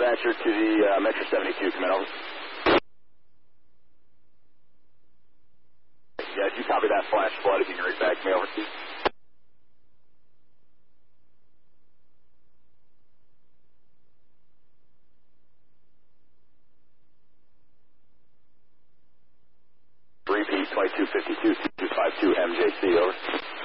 dispatcher to the Metro 72, come in, over. Yeah, did you copy that flash flood? If you can read back to me, over, Steve. Repeat 2252 2252 MJC, over.